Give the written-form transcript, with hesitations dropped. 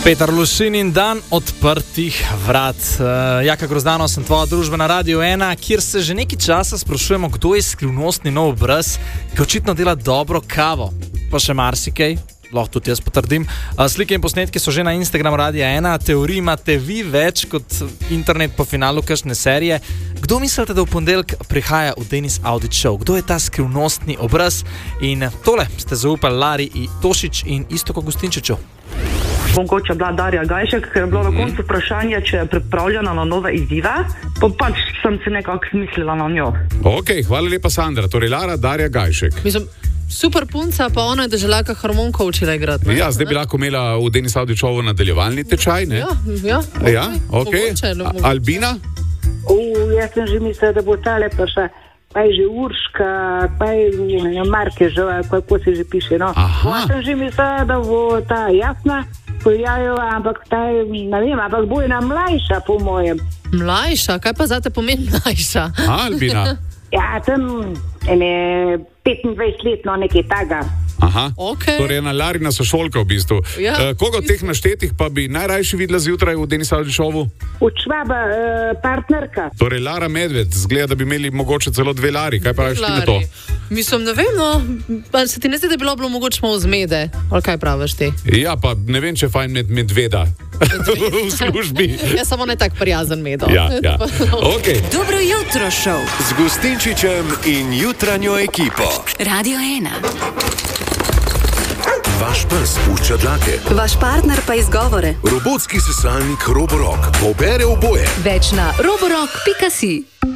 Petar Lušin in dan odprtih vrat. Jaka Grozdano, sem tvoja družba na Radiu 1, kjer se že nekaj časa sprašujemo, kdo je skrivnostni nov obraz, ki očitno dela dobro kavo. Pa še marsikaj, lahko tudi jaz potrdim. Slike in posnetki so že na Instagramu Radia 1, teorij imate vi več kot internet po finalu kakšne serije. Kdo mislite, da v ponedeljek prihaja v Denis Audit Show? Kdo je ta skrivnostni obraz? In tole ste zaupali Lari Tošič in Iztoku Gustinčiču. Mogoče bila Darja Gajšek, ker je bilo na koncu vprašanje, če je pripravljena na nove izzive, pa pač sem se nekako smislila na njo. Ok, hvala lepa, Sandra. Torej, Lara, Darja Gajšek. Mislim, super punca, pa ona je doželjaka harmonko učila igrati. Ja, zdaj bi lahko imela v Denis Audit Showu nadaljevalni tečaj, ne? Ja, ok. Mogoče. Albina? Jaz sem že mislila, da bo tale pa še, pa je že Urška, pa je Markežova, kako se že piše, no. Aha. Jaz sem že mislila, da bo ta Jasna pojavila, ampak ta, ne vem, ampak bo ena mlajša, po mojem. Mlajša? Kaj pa zate pomeni mlajša? Albina? Ja, tam ene 25 let, no, nekaj taga. Aha, Ok. torej ena Larina sošolka v bistvu. Ja, Koga od teh naštetih pa bi najrajši videla zjutraj v Denis Audit Showu? Od Švaba, partnerka. Torej, Lara Medved, zgleda, da bi imeli mogoče celo dve Lari. Kaj pa ti na to? Mislim, ne vem, no. Pa se ti ne zdi, da bi bilo mogoče malo zmede? Ali kaj praviš ti? Ja, pa ne vem, če je fajn medveda v službi. Ja, samo ne tak prijazen medo. Ja. Ok. Dobro jutro, šov. Z Gustinčičem in jutranjo ekipo. Radio 1. Vaš pes pušča dlake. Vaš partner pa izgovore. Robotski sesalnik Roborock pobere oboje. Več na roborock.si.